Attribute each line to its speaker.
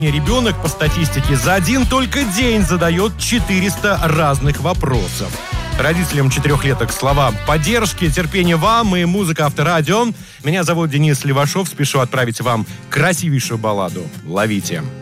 Speaker 1: Ребенок, по статистике, за один только день задает 400 разных вопросов. Родителям 4-леток слова поддержки, терпения вам и музыка Авторадио. Меня зовут Денис Левашов. Спешу отправить вам красивейшую балладу. Ловите.